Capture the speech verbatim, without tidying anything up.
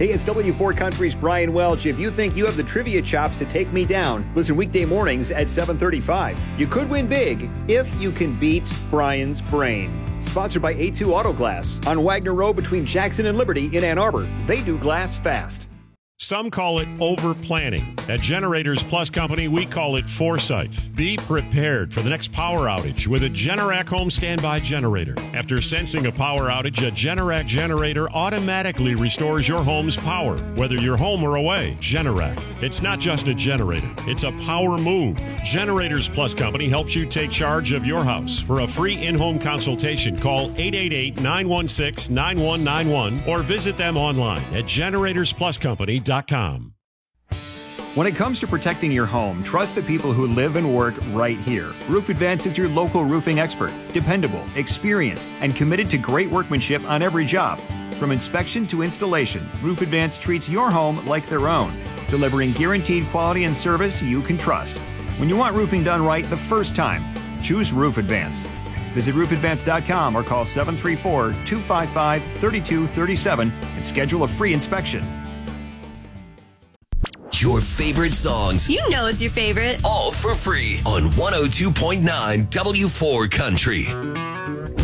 Hey, it's W four Country's Brian Welch. If you think you have the trivia chops to take me down, listen weekday mornings at seven thirty-five. You could win big if you can beat Brian's brain. Sponsored by A two Auto Glass on Wagner Road between Jackson and Liberty in Ann Arbor. They do glass fast. Some call it over-planning. At Generators Plus Company, we call it foresight. Be prepared for the next power outage with a Generac home standby generator. After sensing a power outage, a Generac generator automatically restores your home's power, whether you're home or away. Generac. It's not just a generator. It's a power move. Generators Plus Company helps you take charge of your house. For a free in-home consultation, call eight eight eight, nine one six, nine one nine one or visit them online at generators plus company dot com. When it comes to protecting your home, trust the people who live and work right here. Roof Advance is your local roofing expert. Dependable, experienced, and committed to great workmanship on every job. From inspection to installation, Roof Advance treats your home like their own, delivering guaranteed quality and service you can trust. When you want roofing done right the first time, choose Roof Advance. Visit roof advance dot com or call seven three four, two five five, three two three seven and schedule a free inspection. Your favorite songs. You know it's your favorite. All for free on one oh two point nine W four Country.